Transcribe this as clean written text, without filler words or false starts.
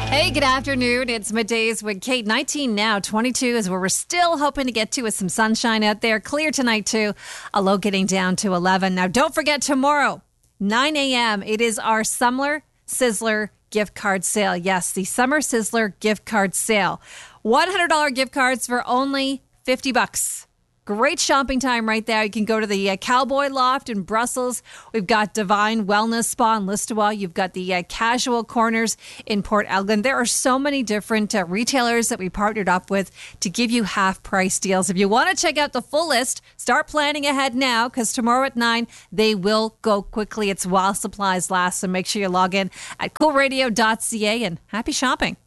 Hey, good afternoon. It's Middays with Kate. 19 now, 22 is where we're still hoping to get to with some sunshine out there. Clear tonight, too. A low getting down to 11. Now, don't forget tomorrow, 9 a.m., it is our Summer Sizzler gift card sale. Yes, the Summer Sizzler gift card sale. $100 gift cards for only $50. Great shopping time right there. You can go to the Cowboy Loft in Brussels. We've got Divine Wellness Spa in Listowel. You've got the Casual Corners in Port Elgin. There are so many different retailers that we partnered up with to give you half-price deals. If you want to check out the full list, start planning ahead now because tomorrow at 9, they will go quickly. It's while supplies last, so make sure you log in at coolradio.ca and happy shopping.